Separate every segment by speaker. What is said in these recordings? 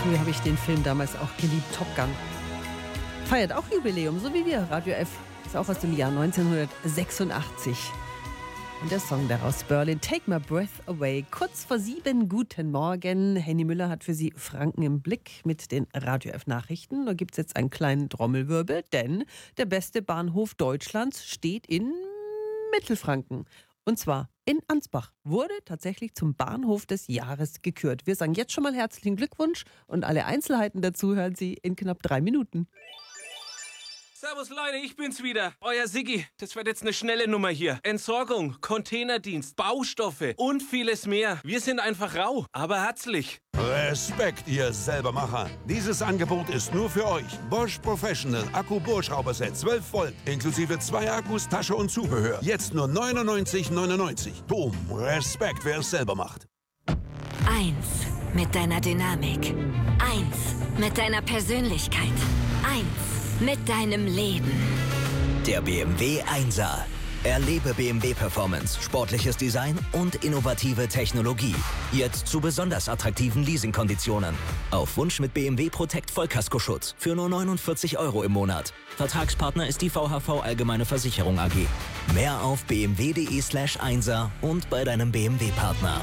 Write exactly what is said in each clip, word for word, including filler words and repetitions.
Speaker 1: Früher habe ich den Film damals auch geliebt, Top Gun. Feiert auch Jubiläum, so wie wir. Radio F ist auch aus dem Jahr neunzehnhundertsechsundachtzig. Und der Song daraus, Berlin, Take My Breath Away. Kurz vor sieben, guten Morgen. Henny Müller hat für Sie Franken im Blick mit den Radio F-Nachrichten. Da gibt es jetzt einen kleinen Trommelwirbel, denn der beste Bahnhof Deutschlands steht in Mittelfranken. Und zwar in Ansbach. Wurde tatsächlich zum Bahnhof des Jahres gekürt. Wir sagen jetzt schon mal herzlichen Glückwunsch und alle Einzelheiten dazu hören Sie in knapp drei Minuten.
Speaker 2: Servus Leute, ich bin's wieder, euer Siggi. Das wird jetzt eine schnelle Nummer hier. Entsorgung, Containerdienst, Baustoffe und vieles mehr. Wir sind einfach rau, aber herzlich.
Speaker 3: Respekt, ihr Selbermacher. Dieses Angebot ist nur für euch. Bosch Professional Akku-Bohrschrauberset zwölf Volt, inklusive zwei Akkus, Tasche und Zubehör. Jetzt nur neunundneunzig neunundneunzig. Boom, Respekt, wer es selber macht.
Speaker 4: Eins mit deiner Dynamik. Eins mit deiner Persönlichkeit. Eins mit deinem Leben.
Speaker 5: Der B M W Einser. Erlebe B M W Performance, sportliches Design und innovative Technologie. Jetzt zu besonders attraktiven Leasingkonditionen. Auf Wunsch mit B M W Protect Vollkaskoschutz für nur neunundvierzig Euro im Monat. Vertragspartner ist die V H V Allgemeine Versicherung A G. Mehr auf bmw.de slash Einser und bei deinem B M W-Partner.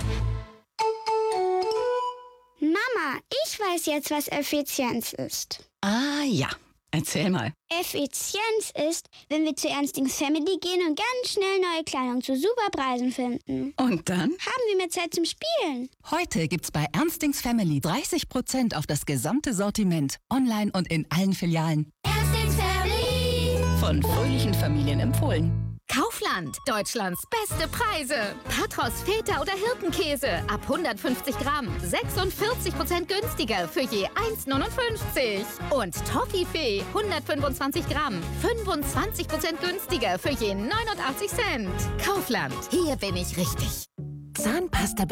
Speaker 6: Mama, ich weiß jetzt, was Effizienz ist.
Speaker 7: Ah ja, erzähl mal.
Speaker 6: Effizienz ist, wenn wir zu Ernstings Family gehen und ganz schnell neue Kleidung zu super Preisen finden.
Speaker 7: Und dann?
Speaker 6: Haben wir mehr Zeit zum Spielen.
Speaker 7: Heute gibt's bei Ernstings Family dreißig Prozent auf das gesamte Sortiment. Online und in allen Filialen.
Speaker 6: Ernstings Family.
Speaker 7: Von fröhlichen Familien empfohlen.
Speaker 8: Kaufland, Deutschlands beste Preise. Patros, Feta oder Hirtenkäse ab hundertfünfzig Gramm, sechsundvierzig Prozent günstiger für je eins neunundfünfzig. Und Toffifee, hundertfünfundzwanzig Gramm, fünfundzwanzig Prozent günstiger für je neunundachtzig Cent. Kaufland, hier bin ich richtig.
Speaker 4: Zahnpasta